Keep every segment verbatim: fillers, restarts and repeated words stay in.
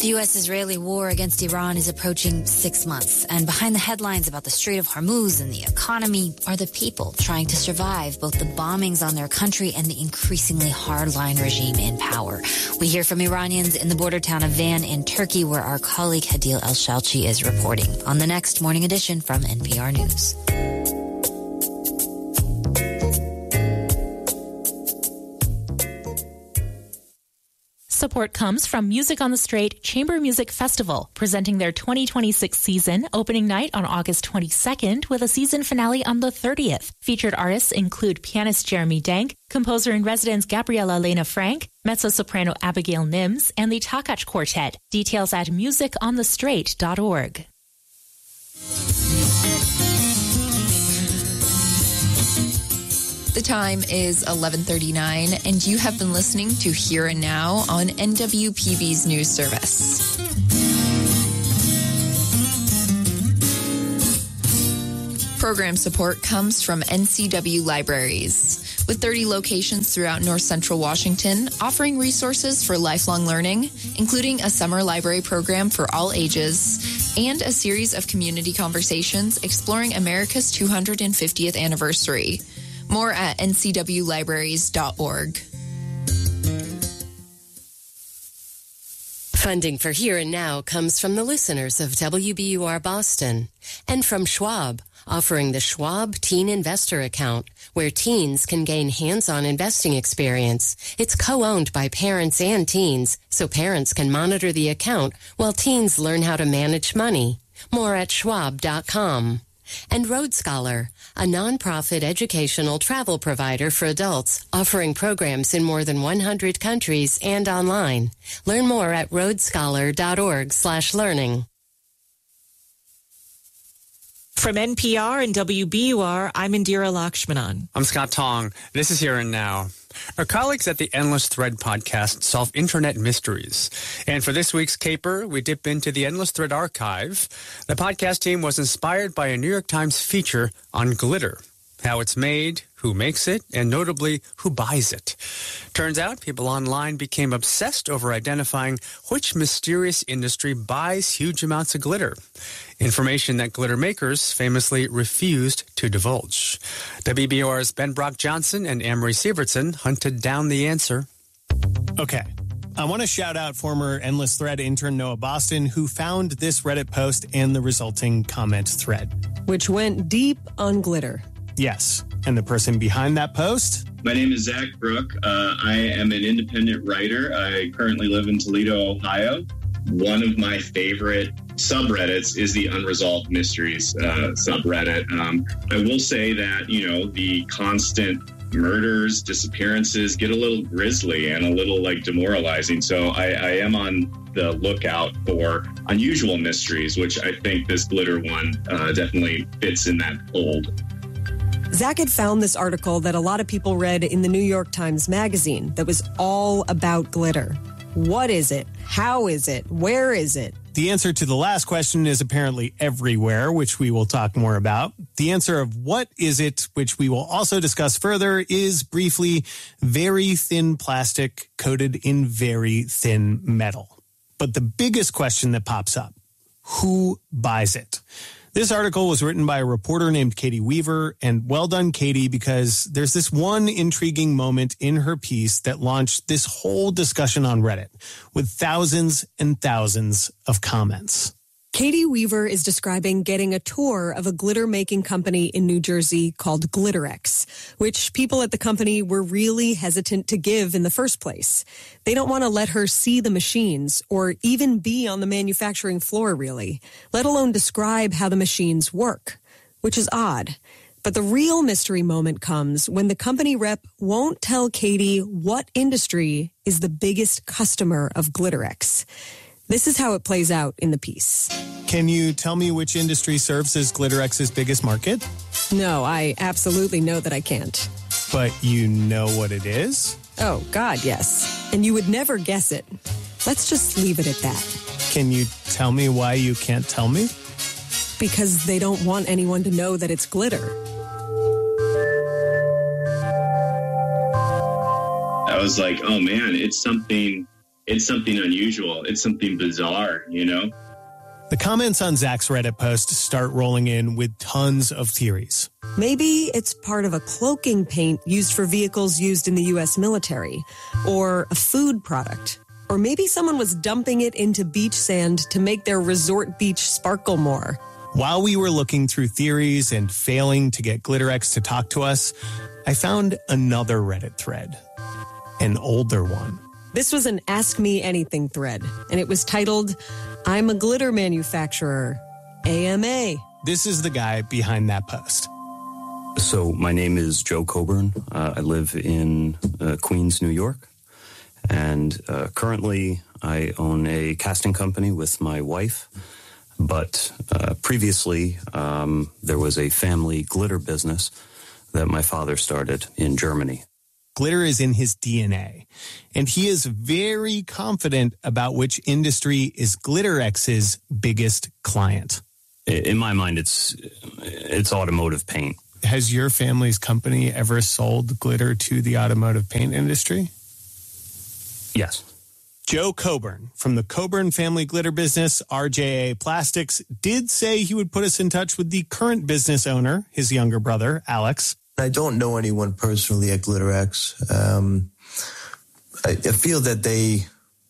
The U S-Israeli war against Iran is approaching six months, and behind the headlines about the Strait of Hormuz and the economy are the people trying to survive both the bombings on their country and the increasingly hardline regime in power. We hear from Iranians in the border town of Van in Turkey, where our colleague Hadil El-Shalchi is reporting on the next Morning Edition from N P R News. Support comes from Music on the Strait Chamber Music Festival, presenting their twenty twenty-six season, opening night on August twenty-second with a season finale on the thirtieth. Featured artists include pianist Jeremy Dank, composer-in-residence Gabriela Lena Frank, mezzo-soprano Abigail Nims, and the Takach Quartet. Details at music on the strait dot org. The time is eleven thirty-nine, and you have been listening to Here and Now on N W P B's news service. Program support comes from N C W Libraries. With thirty locations throughout North Central Washington, offering resources for lifelong learning, including a summer library program for all ages, and a series of community conversations exploring America's two hundred fiftieth anniversary. More at N C W libraries dot org. Funding for Here and Now comes from the listeners of W B U R Boston and from Schwab, offering the Schwab Teen Investor Account, where teens can gain hands-on investing experience. It's co-owned by parents and teens, so parents can monitor the account while teens learn how to manage money. More at schwab dot com. And Road Scholar, a nonprofit educational travel provider for adults, offering programs in more than one hundred countries and online. Learn more at road scholar dot org slash learning. From N P R and W B U R, I'm Indira Lakshmanan. I'm Scott Tong. This is Here and Now. Our colleagues at the Endless Thread podcast solve internet mysteries. And for this week's caper, we dip into the Endless Thread archive. The podcast team was inspired by a New York Times feature on glitter, how it's made, who makes it, and notably, who buys it. Turns out people online became obsessed over identifying which mysterious industry buys huge amounts of glitter. Information that glitter makers famously refused to divulge. W B U R's Ben Brock Johnson and Amory Sievertson hunted down the answer. Okay. I want to shout out former Endless Thread intern Noah Boston, who found this Reddit post and the resulting comment thread. Which went deep on glitter. Yes. And the person behind that post? My name is Zach Brook. Uh, I am an independent writer. I currently live in Toledo, Ohio. One of my favorite subreddits is the Unresolved Mysteries uh, subreddit. Um, I will say that, you know, the constant murders, disappearances get a little grisly and a little like demoralizing. So I, I am on the lookout for unusual mysteries, which I think this glitter one uh, definitely fits in that fold. Zach had found this article that a lot of people read in the New York Times Magazine that was all about glitter. What is it? How is it? Where is it? The answer to the last question is apparently everywhere, which we will talk more about. The answer of what is it, which we will also discuss further, is briefly very thin plastic coated in very thin metal. But the biggest question that pops up, who buys it? This article was written by a reporter named Katie Weaver, and well done, Katie, because there's this one intriguing moment in her piece that launched this whole discussion on Reddit with thousands and thousands of comments. Katie Weaver is describing getting a tour of a glitter-making company in New Jersey called Glitterex, which people at the company were really hesitant to give in the first place. They don't want to let her see the machines or even be on the manufacturing floor, really, let alone describe how the machines work, which is odd. But the real mystery moment comes when the company rep won't tell Katie what industry is the biggest customer of Glitterex. This is how it plays out in the piece. Can you tell me which industry serves as Glitterex's biggest market? No, I absolutely know that I can't. But you know what it is? Oh, God, yes. And you would never guess it. Let's just leave it at that. Can you tell me why you can't tell me? Because they don't want anyone to know that it's glitter. I was like, oh man, it's something it's something unusual. It's something bizarre, you know? The comments on Zach's Reddit post start rolling in with tons of theories. Maybe it's part of a cloaking paint used for vehicles used in the U S military, or a food product. Or maybe someone was dumping it into beach sand to make their resort beach sparkle more. While we were looking through theories and failing to get GlitterX to talk to us, I found another Reddit thread, an older one. This was an Ask Me Anything thread, and it was titled, I'm a glitter manufacturer, A M A. This is the guy behind that post. So my name is Joe Coburn. Uh, I live in uh, Queens, New York. And uh, currently I own a casting company with my wife. But uh, previously um, there was a family glitter business that my father started in Germany. Glitter is in his D N A, and he is very confident about which industry is GlitterX's biggest client. In my mind, it's it's automotive paint. Has your family's company ever sold glitter to the automotive paint industry? Yes. Joe Coburn from the Coburn family glitter business, R J A Plastics, did say he would put us in touch with the current business owner, his younger brother, Alex. I don't know anyone personally at GlitterX. Um, I, I feel that they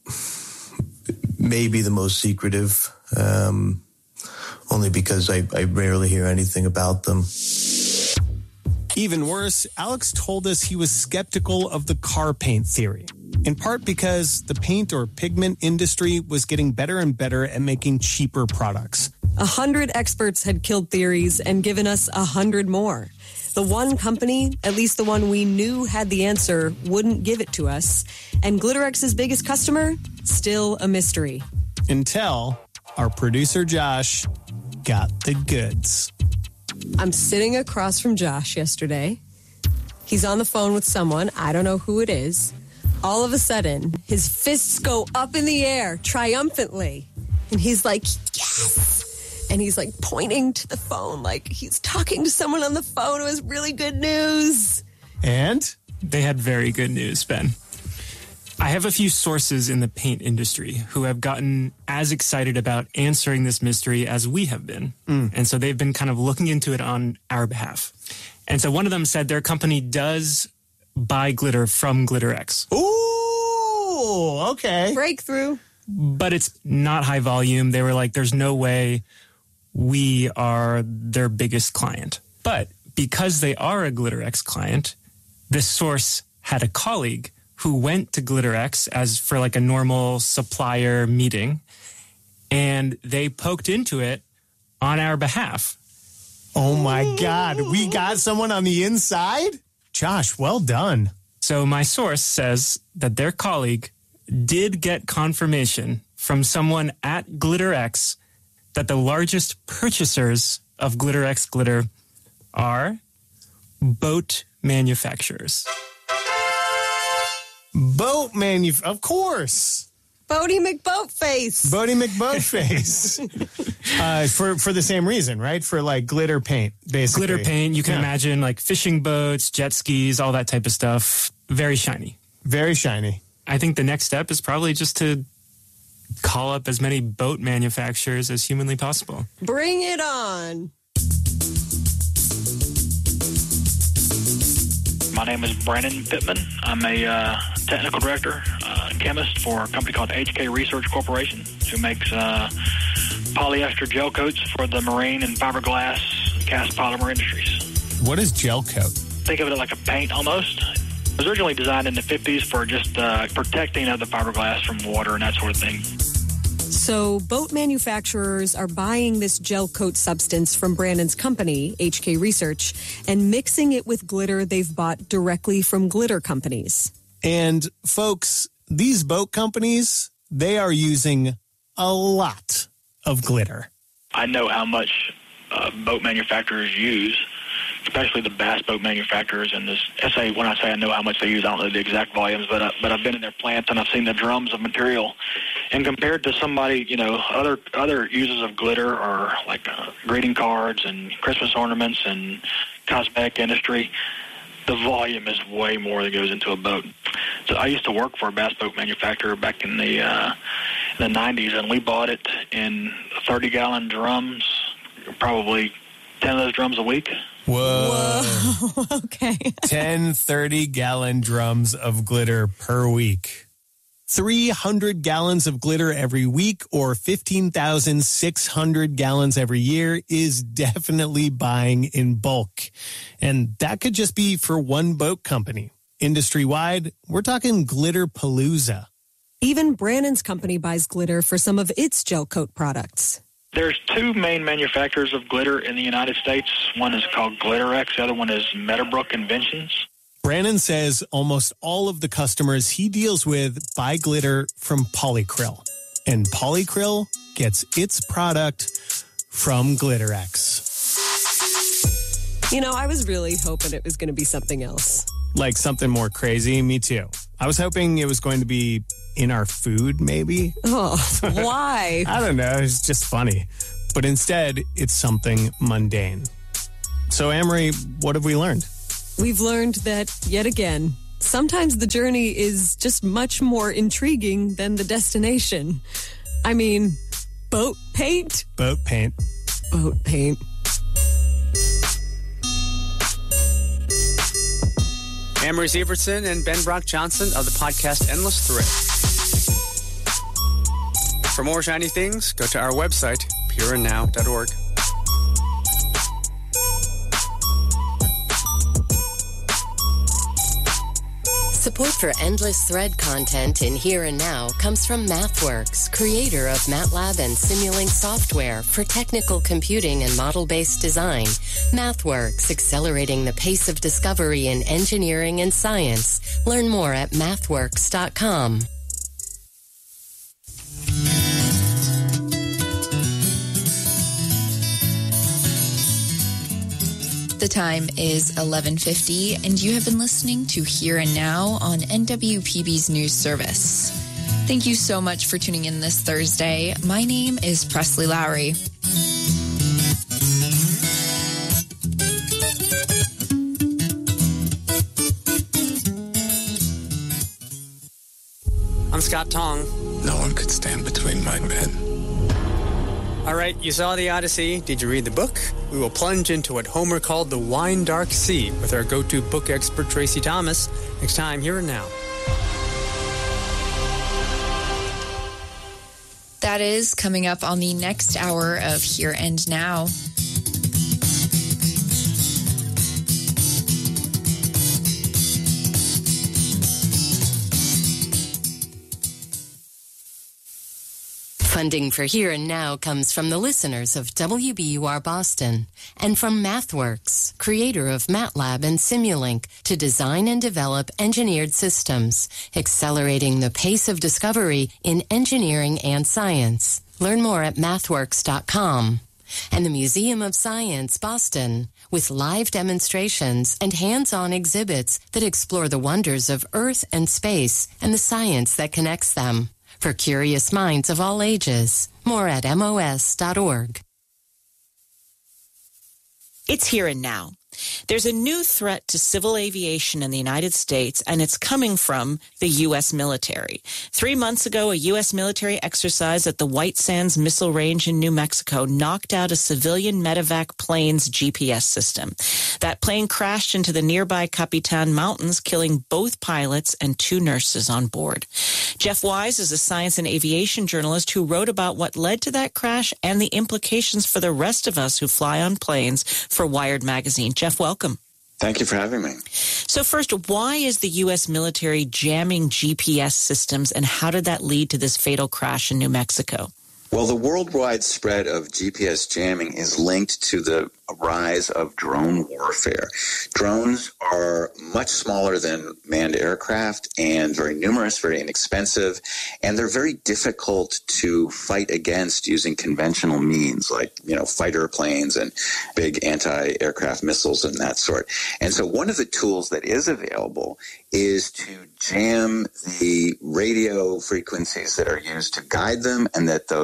may be the most secretive, um, only because I, I rarely hear anything about them. Even worse, Alex told us he was skeptical of the car paint theory, in part because the paint or pigment industry was getting better and better at making cheaper products. A hundred experts had killed theories and given us a hundred more. The one company, at least the one we knew had the answer, wouldn't give it to us. And GlitterX's biggest customer, still a mystery. Until our producer Josh got the goods. I'm sitting across from Josh yesterday. He's on the phone with someone. I don't know who it is. All of a sudden, his fists go up in the air triumphantly. And he's like, yes! And he's like pointing to the phone like he's talking to someone on the phone. It was really good news. And? They had very good news, Ben. I have a few sources in the paint industry who have gotten as excited about answering this mystery as we have been. Mm. And so they've been kind of looking into it on our behalf. And so one of them said their company does buy glitter from GlitterX. Ooh, okay. Breakthrough. But it's not high volume. They were like, there's no way we are their biggest client. But because they are a GlitterX client, this source had a colleague who went to GlitterX as for like a normal supplier meeting, and they poked into it on our behalf. Oh my God, we got someone on the inside? Josh, well done. So my source says that their colleague did get confirmation from someone at GlitterX that the largest purchasers of GlitterX glitter are boat manufacturers. Boat manuf... Of course. Bodie McBoatface. Bodie McBoatface. uh, for, for the same reason, right? For like glitter paint, basically. Glitter paint, you can yeah. imagine like fishing boats, jet skis, all that type of stuff. Very shiny. Very shiny. I think the next step is probably just to call up as many boat manufacturers as humanly possible. Bring it on. My name is Brandon Pittman. I'm a uh, technical director, uh, chemist for a company called H K Research Corporation, who makes uh, polyester gel coats for the marine and fiberglass cast polymer industries. What is gel coat? Think of it like a paint almost. It was originally designed in the fifties for just uh, protecting of the fiberglass from water and that sort of thing. So boat manufacturers are buying this gel coat substance from Brandon's company, H K Research, and mixing it with glitter they've bought directly from glitter companies. And folks, these boat companies, they are using a lot of glitter. I know how much uh, boat manufacturers use, especially the bass boat manufacturers. And this, I say, when I say I know how much they use, I don't know the exact volumes, but I, but I've been in their plants and I've seen the drums of material. And compared to somebody, you know, other other users of glitter are like uh, greeting cards and Christmas ornaments and cosmetic industry, the volume is way more that goes into a boat. to, I used to work for a bass boat manufacturer back in the uh, in the nineties, and we bought it in thirty-gallon drums, probably ten of those drums a week. Whoa. Whoa. Okay. ten thirty-gallon drums of glitter per week. three hundred gallons of glitter every week or fifteen thousand six hundred gallons every year is definitely buying in bulk. And that could just be for one boat company. Industry-wide, we're talking Glitter Palooza. Even Brannon's company buys glitter for some of its gel coat products. There's two main manufacturers of glitter in the United States. One is called Glitterex. The other one is Meadowbrook Inventions. Brannon says almost all of the customers he deals with buy glitter from Polycryl. And Polycryl gets its product from Glitterex. You know, I was really hoping it was going to be something else. Like something more crazy? Me too. I was hoping it was going to be in our food, maybe. Oh, why? I don't know. It's just funny. But instead, it's something mundane. So, Amory, what have we learned? We've learned that, yet again, sometimes the journey is just much more intriguing than the destination. I mean, boat paint? Boat paint. Boat paint. Amory Sievertson and Ben Brock Johnson of the podcast Endless Thread. For more shiny things, go to our website, pure and now dot org. Support for Endless Thread content in Here and Now comes from MathWorks, creator of MATLAB and Simulink software for technical computing and model-based design. MathWorks, accelerating the pace of discovery in engineering and science. Learn more at mathworks dot com. The time is eleven fifty, and you have been listening to Here and Now on N W P B's News Service. Thank you so much for tuning in this Thursday. My name is Presley Lowry. I'm Scott Tong. No one could stand between my men. All right, you saw the Odyssey. Did you read the book? We will plunge into what Homer called the wine dark sea with our go-to book expert, Tracy Thomas, next time Here and Now. That is coming up on the next hour of Here and Now. Funding for Here and Now comes from the listeners of W B U R Boston and from MathWorks, creator of MATLAB and Simulink, to design and develop engineered systems, accelerating the pace of discovery in engineering and science. Learn more at mathworks dot com. And the Museum of Science, Boston, with live demonstrations and hands-on exhibits that explore the wonders of Earth and space and the science that connects them. For curious minds of all ages. More at M O S dot org. It's Here and Now. There's a new threat to civil aviation in the United States, and it's coming from the U S military. Three months ago, a U S military exercise at the White Sands Missile Range in New Mexico knocked out a civilian medevac plane's G P S system. That plane crashed into the nearby Capitan Mountains, killing both pilots and two nurses on board. Jeff Wise is a science and aviation journalist who wrote about what led to that crash and the implications for the rest of us who fly on planes for Wired magazine. Jeff, welcome. Thank you for having me. So first, why is the U S military jamming G P S systems, and how did that lead to this fatal crash in New Mexico? Well, the worldwide spread of G P S jamming is linked to the rise of drone warfare. Drones are much smaller than manned aircraft and very numerous, very inexpensive, and they're very difficult to fight against using conventional means like, you know, fighter planes and big anti-aircraft missiles and that sort. And so one of the tools that is available is to jam the radio frequencies that are used to guide them, and that those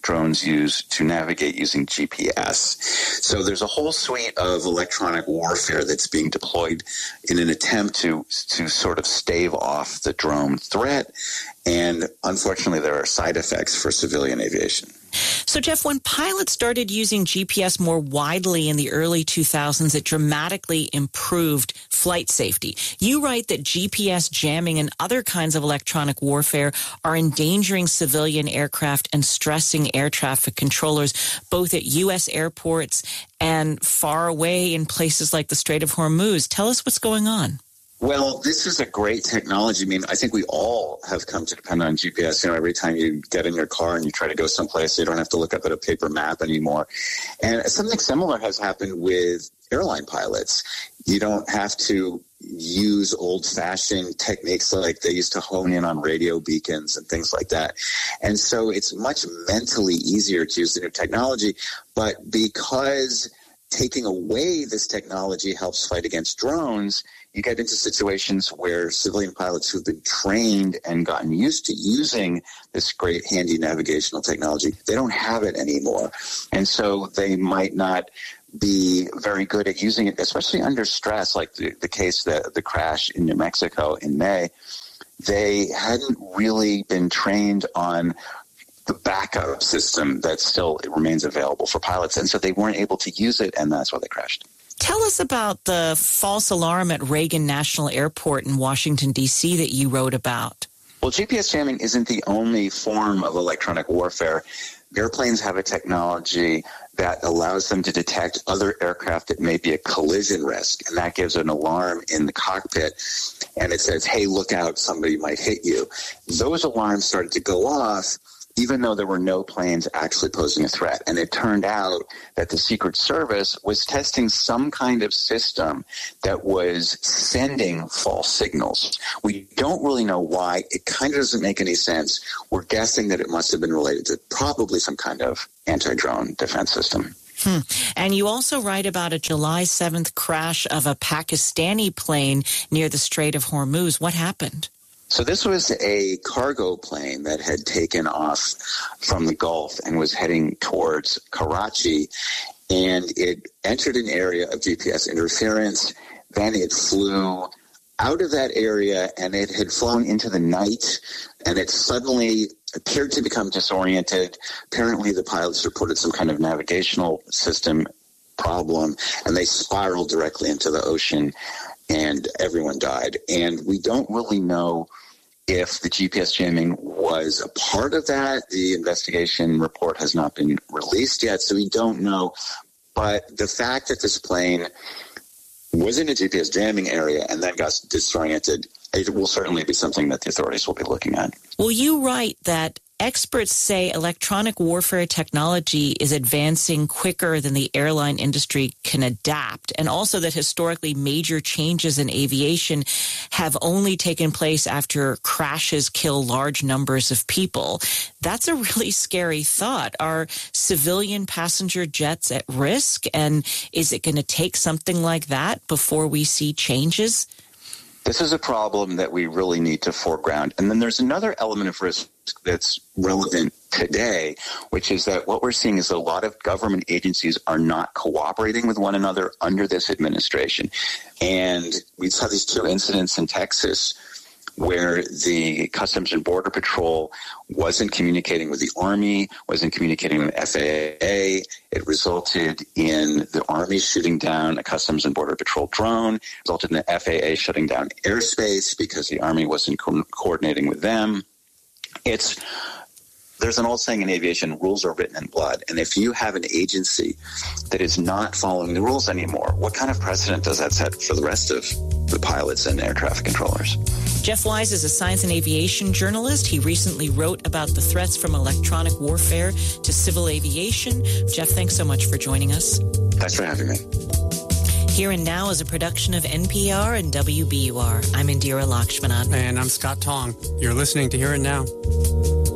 drones use to navigate using G P S. So there's a whole suite of electronic warfare that's being deployed in an attempt to to sort of stave off the drone threat. And unfortunately, there are side effects for civilian aviation. So, Jeff, when pilots started using G P S more widely in the early two thousands, it dramatically improved flight safety. You write that G P S jamming and other kinds of electronic warfare are endangering civilian aircraft and stressing air traffic controllers, both at U S airports and far away in places like the Strait of Hormuz. Tell us what's going on. Well, this is a great technology. I mean, I think we all have come to depend on G P S. You know, every time you get in your car and you try to go someplace, you don't have to look up at a paper map anymore. And something similar has happened with airline pilots. You don't have to use old-fashioned techniques like they used to hone in on radio beacons and things like that. And so it's much mentally easier to use the new technology. But because taking away this technology helps fight against drones, you get into situations where civilian pilots who've been trained and gotten used to using this great handy navigational technology, they don't have it anymore. And so they might not be very good at using it, especially under stress, like the, the case, the, the crash in New Mexico in May. They hadn't really been trained on the backup system that still remains available for pilots. And so they weren't able to use it, and that's why they crashed. Tell us about the false alarm at Reagan National Airport in Washington, D C that you wrote about. Well, G P S jamming isn't the only form of electronic warfare. Airplanes have a technology that allows them to detect other aircraft that may be a collision risk, and that gives an alarm in the cockpit, and it says, hey, look out, somebody might hit you. Those alarms started to go off even though there were no planes actually posing a threat. And it turned out that the Secret Service was testing some kind of system that was sending false signals. We don't really know why. It kind of doesn't make any sense. We're guessing that it must have been related to probably some kind of anti-drone defense system. Hmm. And you also write about a July seventh crash of a Pakistani plane near the Strait of Hormuz. What happened? So this was a cargo plane that had taken off from the Gulf and was heading towards Karachi, and it entered an area of G P S interference. Then it flew out of that area, and it had flown into the night, and it suddenly appeared to become disoriented. Apparently, the pilots reported some kind of navigational system problem, and they spiraled directly into the ocean, and everyone died. And we don't really know if the G P S jamming was a part of that. The investigation report has not been released yet, so we don't know. But the fact that this plane was in a G P S jamming area and then got disoriented, it will certainly be something that the authorities will be looking at. Well, you write that experts say electronic warfare technology is advancing quicker than the airline industry can adapt, and also that historically major changes in aviation have only taken place after crashes kill large numbers of people. That's a really scary thought. Are civilian passenger jets at risk, and is it going to take something like that before we see changes? This is a problem that we really need to foreground. And then there's another element of risk that's relevant today, which is that what we're seeing is that a lot of government agencies are not cooperating with one another under this administration. And we saw these two incidents in Texas where the Customs and Border Patrol wasn't communicating with the Army, wasn't communicating with the F A A. It resulted in the Army shooting down a Customs and Border Patrol drone, resulted in the F A A shutting down airspace because the Army wasn't co- coordinating with them. It's There's an old saying in aviation, rules are written in blood. And if you have an agency that is not following the rules anymore, what kind of precedent does that set for the rest of the pilots and air traffic controllers? Jeff Wise is a science and aviation journalist. He recently wrote about the threats from electronic warfare to civil aviation. Jeff, thanks so much for joining us. Thanks for having me. Here and Now is a production of N P R and W B U R. I'm Indira Lakshmanan. And I'm Scott Tong. You're listening to Here and Now.